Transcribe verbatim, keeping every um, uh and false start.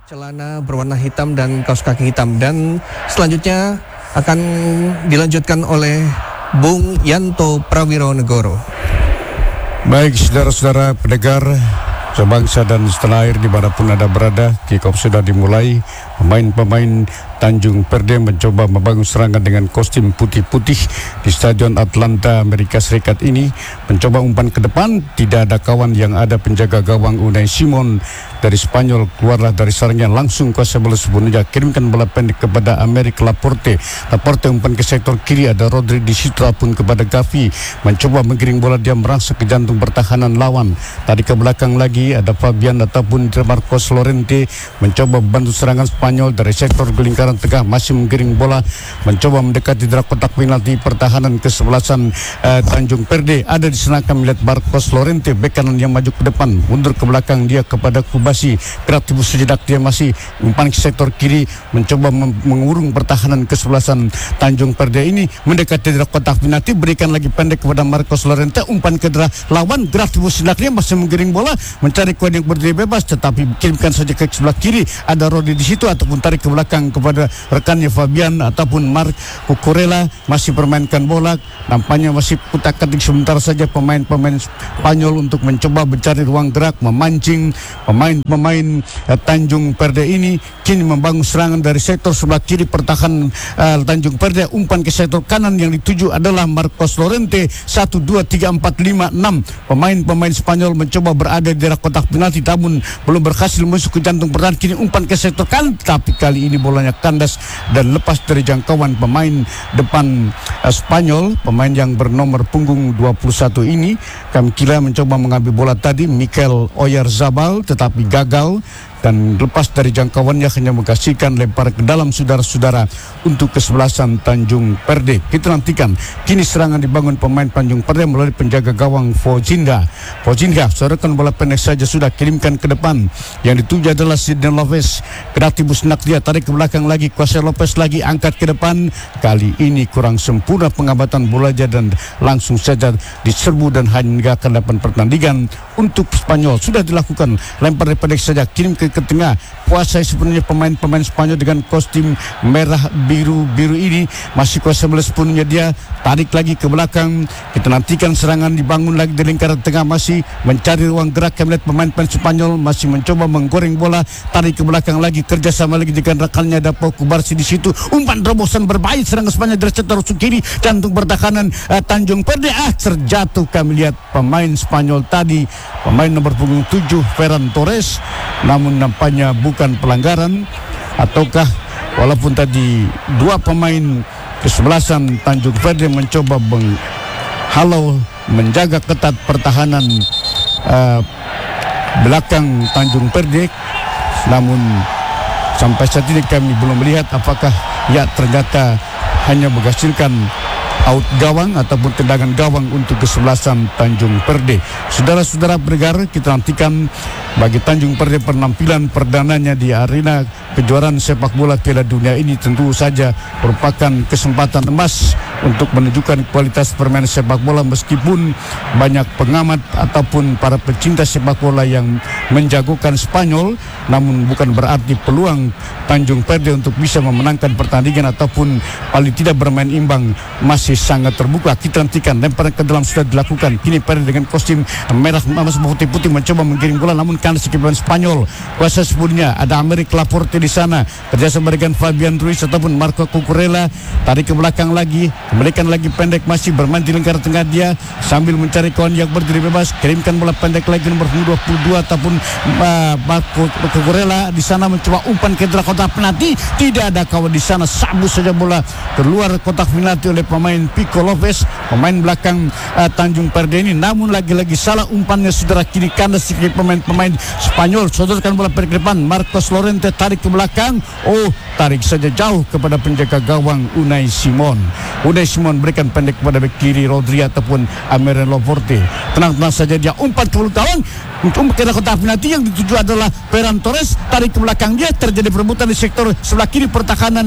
Celana berwarna hitam dan kaos kaki hitam. Dan selanjutnya akan dilanjutkan oleh Bung Yanto Prawironegoro. Baik, saudara-saudara pendengar sebangsa dan setanah air dimanapun Anda berada, kick off sudah dimulai. Pemain-pemain Tanjung Perde mencoba membangun serangan dengan kostum putih-putih di Stadion Atlanta, Amerika Serikat ini. Mencoba umpan ke depan, tidak ada kawan yang ada penjaga gawang Unai Simon dari Spanyol. Keluarlah dari sarangnya langsung kuasa bola sepenuhnya, kirimkan bola pendek kepada Amerik Laporte. Laporte umpan ke sektor kiri, ada Rodri di situ pun kepada Gavi. Mencoba menggiring bola, dia merangsek ke jantung pertahanan lawan. Tadi ke belakang lagi ada Fabian ataupun Marcos Llorente mencoba membantu serangan Spanyol dari sektor lingkaran tengah, masih menggiring bola, mencoba mendekati daerah kotak penalti pertahanan kesebelasan uh, Tanjung Perde. Ada di sana kami lihat Marcos Llorente, bek kanan yang maju ke depan, mundur ke belakang dia kepada Kubasi. Kreatif sejenak dia masih umpan ke sektor kiri, mencoba mengurung pertahanan kesebelasan Tanjung Perde ini, mendekati daerah kotak penalti, berikan lagi pendek kepada Marcos Llorente, umpan ke daerah lawan. Kreatif sejenak dia masih menggiring bola, mencari koin yang berdiri bebas, tetapi kirimkan saja ke sebelah kiri, ada Rodri di situ ataupun tarik ke belakang kepada rekannya Fabian ataupun Marc Cucurella, masih permainkan bola. Nampaknya masih kutak-katik sebentar saja pemain-pemain Spanyol untuk mencoba mencari ruang gerak, memancing pemain-pemain uh, Tanjung Perde ini. Kini membangun serangan dari sektor sebelah kiri pertahanan uh, Tanjung Perde. Umpan ke sektor kanan yang dituju adalah Marcos Llorente. Satu, dua, tiga, empat, lima, enam pemain-pemain Spanyol mencoba berada di daerah kotak penalti, namun belum berhasil masuk ke jantung pertahanan. Kini umpan ke sektor kanan, tapi kali ini bolanya kandas dan lepas dari jangkauan pemain depan uh, Spanyol. Pemain yang bernomor punggung dua puluh satu ini, kami kira mencoba mengambil bola tadi, Mikel Oyarzabal, tetapi gagal dan lepas dari jangkauannya, hanya mengkasihkan lempar ke dalam saudara-saudara untuk kesebelasan Tanjung Perde. Kita nantikan kini serangan dibangun pemain Tanjung Perde melalui penjaga gawang Fojinda. Fojinda serangan bola pendek saja sudah kirimkan ke depan, yang dituju adalah Sidney Lopez. Kreatifus nak dia tarik ke belakang lagi, kuasa Lopez lagi angkat ke depan. Kali ini kurang sempurna pengamatan bolanya dan langsung saja diserbu dan hanya akan delapan pertandingan untuk Spanyol. Sudah dilakukan lempar pendek saja, kirim ke ke tengah, kuasai sepenuhnya pemain-pemain Spanyol dengan kostum merah biru biru ini, masih kuasa bola sepenuhnya dia, tarik lagi ke belakang. Kita nantikan serangan dibangun lagi di lingkaran tengah, masih mencari ruang gerak. Kami lihat pemain-pemain Spanyol masih mencoba menggoreng bola, tarik ke belakang lagi, kerjasama lagi dengan rekannya, ada Pau Kubarsi di situ. Umpan terobosan berbahaya, serangan Spanyol dari sektor kiri, jantung pertahanan uh, Tanjung Perde. Ah, terjatuh kami lihat pemain Spanyol tadi, pemain nomor punggung tujuh Ferran Torres, namun nampaknya bukan pelanggaran, ataukah walaupun tadi dua pemain kesebelasan Tanjung Perde mencoba menghalau, menjaga ketat pertahanan uh, belakang Tanjung Perde, namun sampai saat ini kami belum melihat apakah ya ternyata hanya menghasilkan out gawang ataupun tendangan gawang untuk kesebelasan Tanjung Perde. Saudara-saudara pendengar, kita nantikan bagi Tanjung Perde penampilan perdananya di arena kejuaraan sepak bola Piala Dunia ini tentu saja merupakan kesempatan emas untuk menunjukkan kualitas permainan sepak bola, meskipun banyak pengamat ataupun para pecinta sepak bola yang menjagokan Spanyol, namun bukan berarti peluang Tanjung Perde untuk bisa memenangkan pertandingan ataupun paling tidak bermain imbang masih sangat terbuka. Kita nantikan lemparan ke dalam sudah dilakukan. Kini Perde dengan kostum merah emas putih-putih mencoba menggiring bola, namun kandas pemain Spanyol. Kuasa sepenuhnya ada Amerik Laporte di sana, kerjasama dengan Fabian Ruiz ataupun Marco Cucurella, tarik ke belakang lagi, kembalikan lagi pendek, masih bermain di lingkaran tengah dia sambil mencari kawan yang berdiri bebas, kirimkan bola pendek lagi nomor dua puluh dua ataupun uh, Marco Cucurella di sana mencoba umpan ke dalam kotak penalti, tidak ada kawan di sana, sabu saja bola keluar kotak penalti oleh pemain Pico Lopez, pemain belakang uh, Tanjung Perde ini. Namun lagi-lagi salah umpannya, saudara, kini kandas sedikit pemain-pemain Spanyol. Sodorkan bola ke depan, Marcos Llorente tarik ke belakang, oh tarik saja jauh kepada penjaga gawang Unai Simon. Unai Simon berikan pendek kepada bek kiri Rodri ataupun Amerik Laporte. Tenang-tenang saja dia umpan ke belakang, umpan ke kotak penalti, yang dituju adalah Ferran Torres, tarik ke belakang dia, terjadi perebutan di sektor sebelah kiri pertahanan